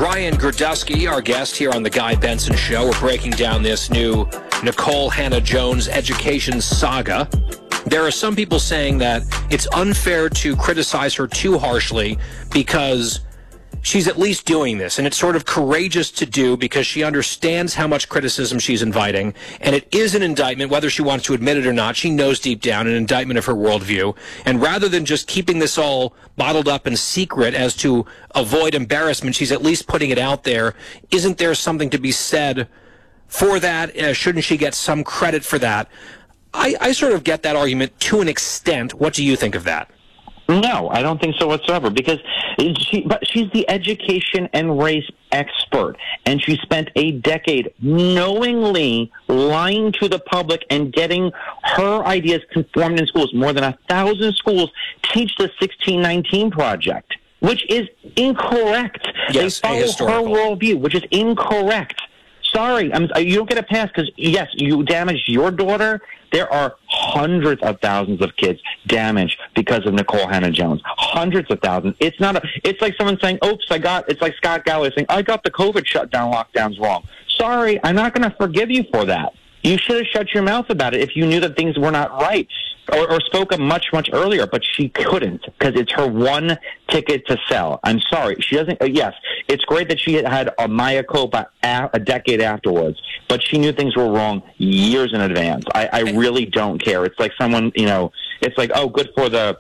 Ryan Girdusky, our guest here on The Guy Benson Show. We're breaking down this new Nikole Hannah-Jones education saga. There are some people saying that it's unfair to criticize her too harshly because she's at least doing this, and it's sort of courageous to do because she understands how much criticism she's inviting, and it is an indictment, whether she wants to admit it or not. She knows deep down an indictment of her worldview, and rather than just keeping this all bottled up in secret as to avoid embarrassment, she's at least putting it out there. Isn't there something to be said for that? Shouldn't she get some credit for that? I sort of get that argument to an extent. What do you think of that? No, I don't think so whatsoever, because she's the education and race expert, and she spent a decade knowingly lying to the public and getting her ideas conformed in schools. More than 1,000 schools teach the 1619 Project, which is incorrect. Yes, they follow her worldview, which is incorrect. Sorry, you don't get a pass because, yes, you damaged your daughter. There are hundreds of thousands of kids damaged because of Nikole Hannah-Jones. Hundreds of thousands. It's like someone saying, oops, it's like Scott Galloway saying, I got the COVID lockdowns wrong. Sorry, I'm not going to forgive you for that. You should have shut your mouth about it if you knew that things were not right, or spoke up much, much earlier, but she couldn't because it's her one ticket to sell. I'm sorry. She doesn't, yes, it's great that she had a Maya culpa a decade afterwards, but she knew things were wrong years in advance. I really don't care. It's like someone, it's like, oh, good for the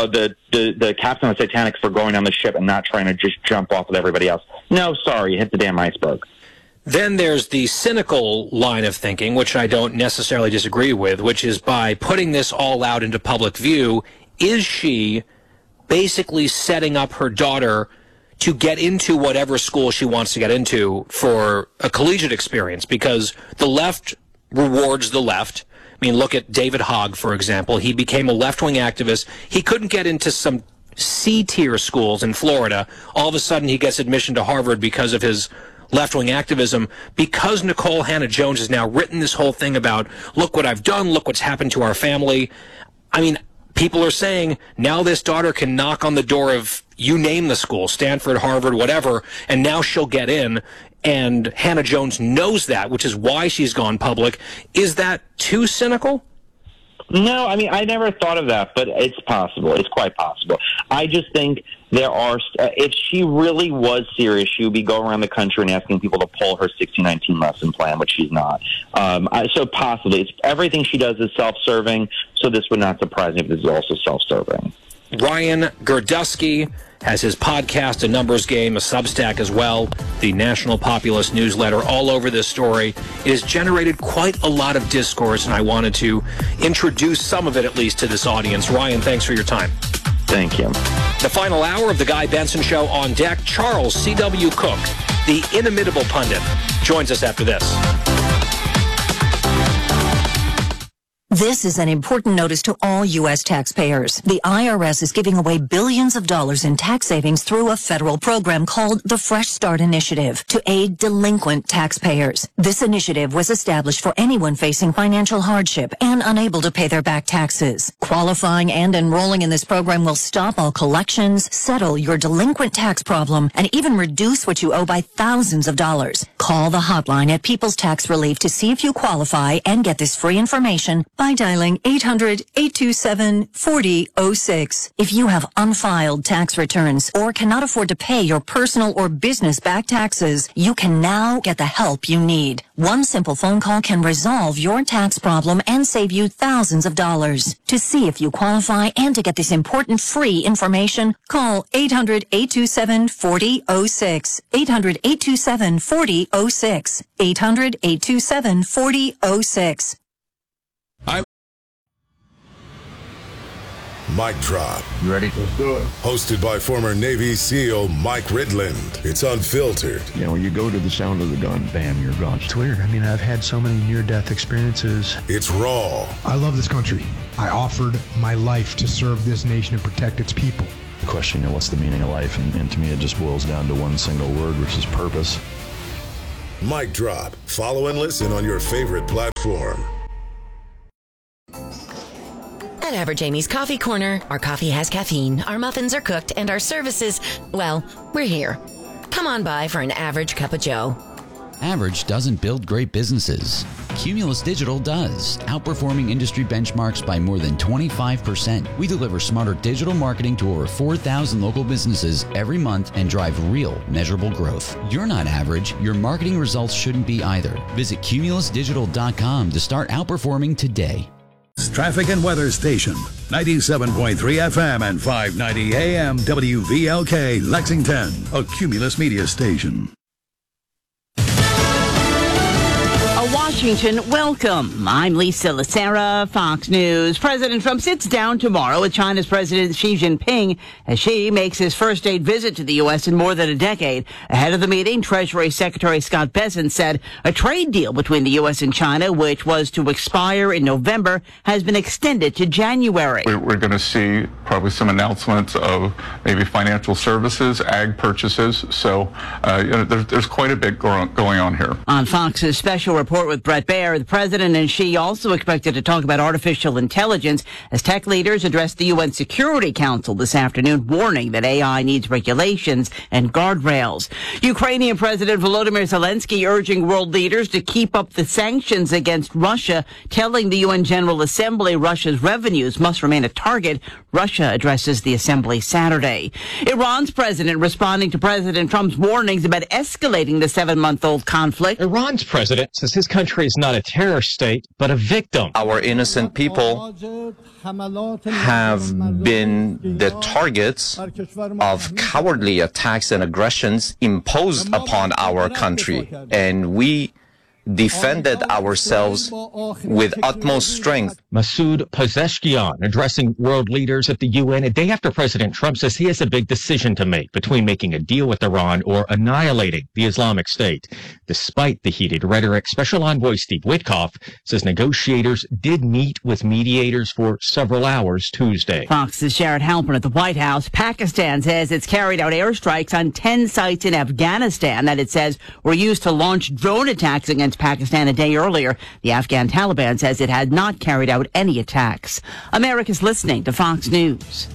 captain of the Titanic for going on the ship and not trying to just jump off with everybody else. No, sorry, you hit the damn iceberg. Then there's the cynical line of thinking, which I don't necessarily disagree with, which is by putting this all out into public view, is she basically setting up her daughter to get into whatever school she wants to get into for a collegiate experience? Because the left rewards the left. I mean, look at David Hogg, for example. He became a left-wing activist. He couldn't get into some C-tier schools in Florida. All of a sudden, he gets admission to Harvard because of his left-wing activism. Because Nikole Hannah-Jones has now written this whole thing about, look what I've done, look what's happened to our family. I mean, people are saying now this daughter can knock on the door of, you name the school, Stanford, Harvard, whatever, and now she'll get in. And Hannah-Jones knows that, which is why she's gone public. Is that too cynical? No, I mean, I never thought of that, but it's possible. It's quite possible. I just think there are, if she really was serious, she would be going around the country and asking people to pull her 1619 lesson plan, which she's not. So possibly. Everything she does is self-serving, so this would not surprise me if this is also self-serving. Ryan Girdusky has his podcast, A Numbers Game, a Substack as well, the National Populist newsletter, all over this story. It has generated quite a lot of discourse, and I wanted to introduce some of it, at least, to this audience. Ryan, thanks for your time. Thank you. The final hour of The Guy Benson Show on deck. Charles C.W. Cook, the inimitable pundit, joins us after this. This is an important notice to all U.S. taxpayers. The IRS is giving away billions of dollars in tax savings through a federal program called the Fresh Start Initiative to aid delinquent taxpayers. This initiative was established for anyone facing financial hardship and unable to pay their back taxes. Qualifying and enrolling in this program will stop all collections, settle your delinquent tax problem, and even reduce what you owe by thousands of dollars. Call the hotline at People's Tax Relief to see if you qualify and get this free information by dialing 800-827-4006. If you have unfiled tax returns or cannot afford to pay your personal or business back taxes, you can now get the help you need. One simple phone call can resolve your tax problem and save you thousands of dollars. To see if you qualify and to get this important free information, call 800-827-4006. 800-827-4006. 800-827-4006. Mic Drop. You ready? Let's do it. Hosted by former Navy SEAL Mike Ridland. It's unfiltered. You know, when you go to the sound of the gun, bam, you're gone. It's weird. I mean, I've had so many near-death experiences. It's raw. I love this country. I offered my life to serve this nation and protect its people. The question, you know, what's the meaning of life? And to me, it just boils down to one single word, which is purpose. Mic Drop. Follow and listen on your favorite platform. At Average Amy's Coffee Corner, our coffee has caffeine, our muffins are cooked, and our services, well, we're here. Come Come on by for an average cup of joe. Average doesn't build great businesses. Cumulus Digital does, outperforming industry benchmarks by more than 25%. We deliver smarter digital marketing to over 4,000 local businesses every month and drive real, measurable growth. You're not average. Your marketing results shouldn't be either. Visit cumulusdigital.com to start outperforming today. Traffic and weather station, 97.3 FM and 590 AM WVLK, Lexington, a Cumulus media station. Washington, welcome. I'm Lisa Lacera, Fox News. President Trump sits down tomorrow with China's President Xi Jinping as Xi makes his first state visit to the U.S. in more than a decade. Ahead of the meeting, Treasury Secretary Scott Bessent said a trade deal between the U.S. and China, which was to expire in November, has been extended to January. We're going to see probably some announcements of maybe financial services, ag purchases. So there's quite a bit going on here. On Fox's special report with Brett Baer, the president and Xi also expected to talk about artificial intelligence as tech leaders addressed the UN Security Council this afternoon, warning that AI needs regulations and guardrails. Ukrainian President Volodymyr Zelensky urging world leaders to keep up the sanctions against Russia, telling the UN General Assembly Russia's revenues must remain a target. Russia addresses the assembly Saturday. Iran's president responding to President Trump's warnings about escalating the 7-month-old conflict. Iran's president says his country is not a terror state, but a victim. Our innocent people have been the targets of cowardly attacks and aggressions imposed upon our country, and we defended ourselves with utmost strength. Masoud Pezeshkian addressing world leaders at the UN a day after President Trump says he has a big decision to make between making a deal with Iran or annihilating the Islamic State. Despite the heated rhetoric, Special Envoy Steve Witkoff says negotiators did meet with mediators for several hours Tuesday. Fox's Jared Halpern at the White House. Pakistan says it's carried out airstrikes on 10 sites in Afghanistan that it says were used to launch drone attacks against Pakistan a day earlier. The Afghan Taliban says it had not carried out any attacks. America's listening to Fox News.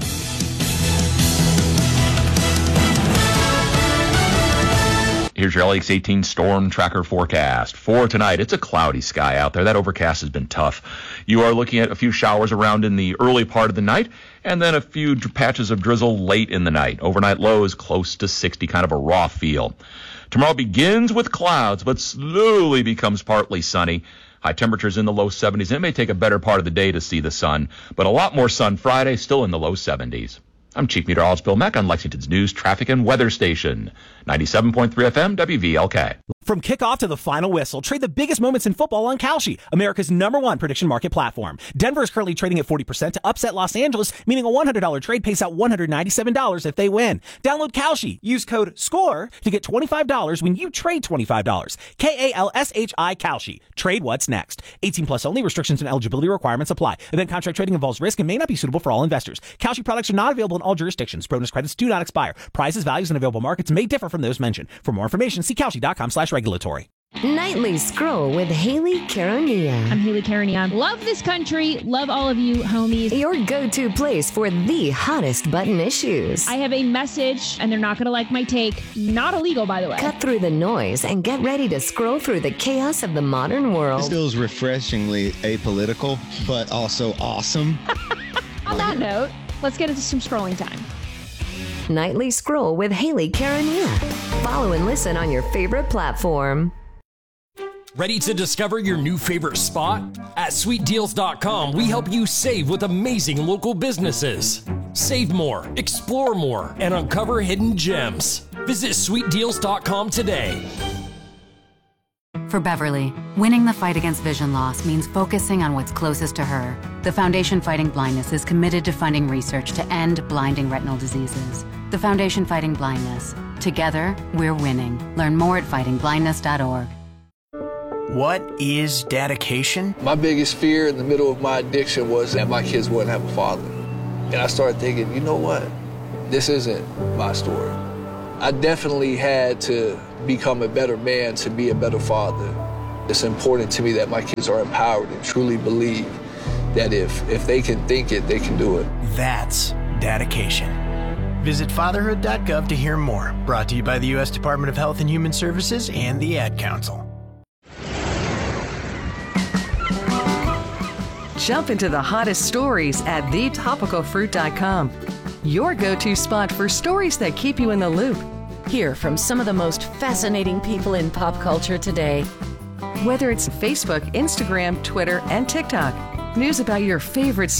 Here's your LX 18 storm tracker forecast. For tonight, it's a cloudy sky out there. That overcast has been tough. You are looking at a few showers around in the early part of the night, and then a few patches of drizzle late in the night. Overnight low is close to 60, kind of a raw feel. Tomorrow begins with clouds, but slowly becomes partly sunny. High temperatures in the low 70s. It may take a better part of the day to see the sun, but a lot more sun Friday, still in the low 70s. I'm Chief Meteorologist Bill Mack on Lexington's News, Traffic, and Weather Station, 97.3 FM WVLK. From kickoff to the final whistle, trade the biggest moments in football on Kalshi, America's #1 prediction market platform. Denver is currently trading at 40% to upset Los Angeles, meaning a $100 trade pays out $197 if they win. Download Kalshi. Use code SCORE to get $25 when you trade $25. KALSHI Kalshi. Trade what's next. 18 plus only. Restrictions and eligibility requirements apply. Event contract trading involves risk and may not be suitable for all investors. Kalshi products are not available in all jurisdictions. Bonus credits do not expire. Prices, values, and available markets may differ from those mentioned. For more information, see Kalshi.com/regulatory. Nightly Scroll with Haley Caronia. I'm Haley Caronia. Love this country. Love all of you, homies. Your go-to place for the hottest button issues. I have a message, and they're not going to like my take. Not illegal, by the way. Cut through the noise and get ready to scroll through the chaos of the modern world. This feels refreshingly apolitical, but also awesome. On that note, let's get into some scrolling time. Nightly Scroll with Haley Caronia. Follow and listen on your favorite platform. Ready to discover your new favorite spot? At sweetdeals.com, we help you save with amazing local businesses. Save more, explore more, and uncover hidden gems. Visit sweetdeals.com today. For Beverly, winning the fight against vision loss means focusing on what's closest to her. The Foundation Fighting Blindness is committed to funding research to end blinding retinal diseases. The Foundation Fighting Blindness. Together, we're winning. Learn more at fightingblindness.org. What is dedication? My biggest fear in the middle of my addiction was that my kids wouldn't have a father. And I started thinking, you know what? This isn't my story. I definitely had to become a better man to be a better father. It's important to me that my kids are empowered and truly believe that if they can think it, they can do it. That's dedication. Visit fatherhood.gov to hear more. Brought to you by the U.S. Department of Health and Human Services and the Ad Council. Jump into the hottest stories at thetopicalfruit.com. Your go-to spot for stories that keep you in the loop. Hear from some of the most fascinating people in pop culture today. Whether it's Facebook, Instagram, Twitter, and TikTok, news about your favorite